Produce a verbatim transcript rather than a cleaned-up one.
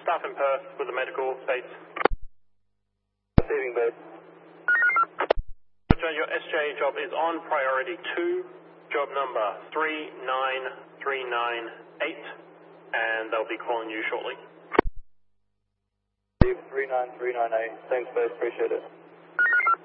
staff in Perth with the medical states. Receiving base. Roger, your S J job is on priority two, job number three nine three nine eight, and they'll be calling you shortly. three nine three nine eight, thanks base, appreciate it.